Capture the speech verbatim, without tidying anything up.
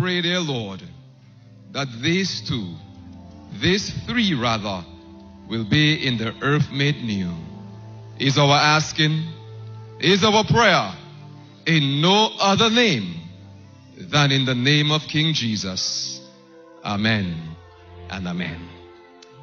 pray, dear Lord, that these two, these three rather, will be in the earth made new. Is our asking, is our prayer, in no other name than in the name of King Jesus. Amen and amen.